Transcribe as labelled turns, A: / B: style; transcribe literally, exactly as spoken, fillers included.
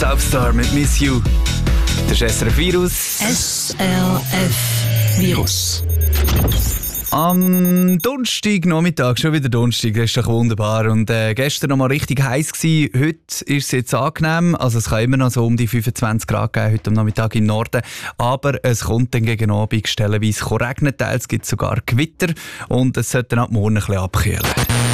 A: Southstar mit Miss You. Das ist S R F-Virus.
B: S R F-Virus.
A: Am Donnerstag Nachmittag, schon wieder Donnerstag, das ist doch wunderbar. Und äh, gestern noch mal richtig heiß gewesen. Heute ist es jetzt angenehm. Also es kann immer noch so um die fünfundzwanzig Grad geben, heute am Nachmittag im Norden. Aber es kommt dann gegen Abend stellenweise regnen, teils gibt es sogar Gewitter. Und es sollte dann ab morgen ein bisschen abkühlen.